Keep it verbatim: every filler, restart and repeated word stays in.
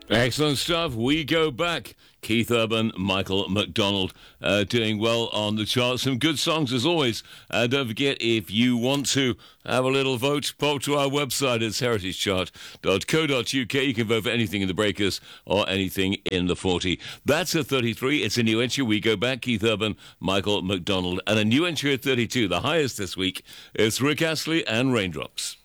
Excellent stuff. We go back. Keith Urban, Michael McDonald, uh, doing well on the charts. Some good songs as always. Uh, don't forget, if you want to have a little vote, pop to our website. It's heritage chart dot co dot uk. You can vote for anything in the breakers or anything in the forty. That's a thirty-three. It's a new entry. We go back. Keith Urban, Michael McDonald. And a new entry at thirty-two. The highest this week is Rick Astley and Raindrops.